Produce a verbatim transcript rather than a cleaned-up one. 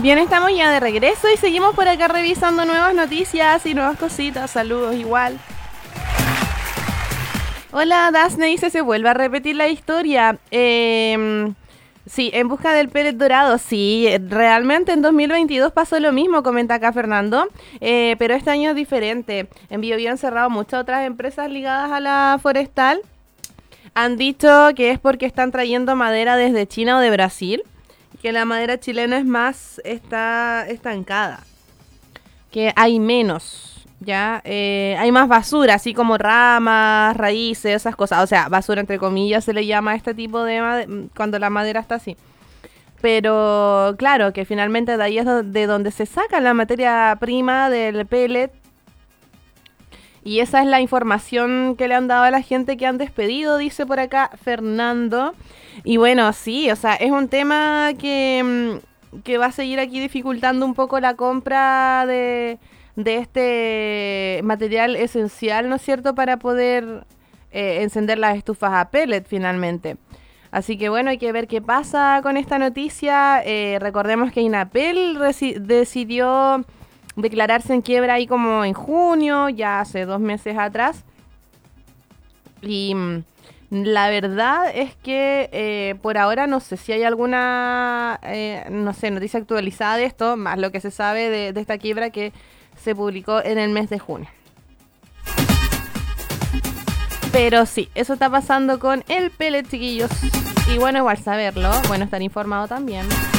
Bien, estamos ya de regreso y seguimos por acá revisando nuevas noticias y nuevas cositas. Saludos igual. Hola, Dasne dice, se vuelve a repetir la historia. Eh, sí, en busca del pellet dorado. Sí, realmente en dos mil veintidós pasó lo mismo, comenta acá Fernando. Eh, pero este año es diferente. En Biobío han cerrado muchas otras empresas ligadas a la forestal. Han dicho que es porque están trayendo madera desde China o de Brasil. Que la madera chilena es más, está estancada. Que hay menos, ¿ya? Eh, hay más basura, así como ramas, raíces, esas cosas. O sea, basura entre comillas se le llama a este tipo de madera cuando la madera está así. Pero claro, que finalmente de ahí es de donde se saca la materia prima del pellet. Y esa es la información que le han dado a la gente que han despedido, dice por acá Fernando. Y bueno, sí, o sea, es un tema que, que va a seguir aquí dificultando un poco la compra de, de este material esencial, ¿no es cierto?, para poder eh, encender las estufas a pellet finalmente. Así que bueno, hay que ver qué pasa con esta noticia. Eh, recordemos que INAPEL reci- decidió declararse en quiebra ahí como en junio, ya hace dos meses atrás. Y mm, la verdad es que eh, por ahora no sé si hay alguna, eh, no sé, noticia actualizada de esto, más lo que se sabe de, de esta quiebra que se publicó en el mes de junio. Pero sí, eso está pasando con el pellet, chiquillos. Y bueno, igual saberlo, bueno, estar informado también.